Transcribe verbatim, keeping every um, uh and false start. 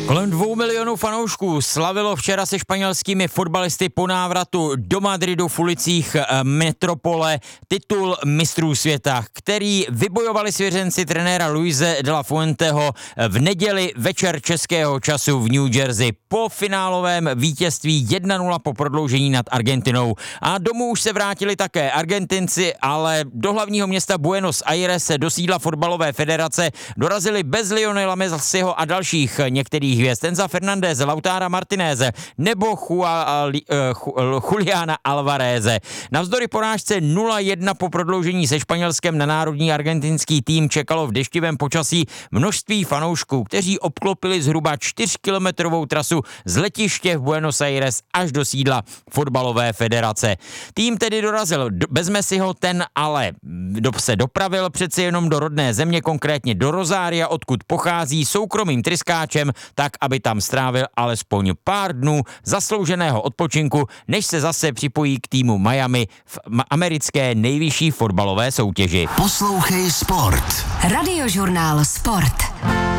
Kolem dvou milionů fanoušků slavilo včera se španělskými fotbalisty po návratu do Madridu v ulicích metropole titul mistrů světa, který vybojovali svěřenci trenéra Luise de la Fuenteho v neděli večer českého času v New Jersey po finálovém vítězství jedna nula po prodloužení nad Argentinou. A domů už se vrátili také Argentinci, ale do hlavního města Buenos Aires do sídla fotbalové federace dorazili bez Lionela Messiho a dalších některých hvězd, Enza Fernándeze, Lautára Martinéze nebo Juliana Alvareze. Navzdory porážce nula jedna po prodloužení se Španělskem na národní argentinský tým čekalo v deštivém počasí množství fanoušků, kteří obklopili zhruba čtyřkilometrovou trasu z letiště v Buenos Aires až do sídla fotbalové federace. Tým tedy dorazil bez Messiho, ten ale se dopravil přeci jenom do rodné země, konkrétně do Rosária, odkud pochází, soukromým tryskáčem, tak aby tam strávil alespoň pár dnů zaslouženého odpočinku, než se zase připojí k týmu Miami v americké nejvyšší fotbalové soutěži. Poslouchej Sport. Radiožurnál Sport.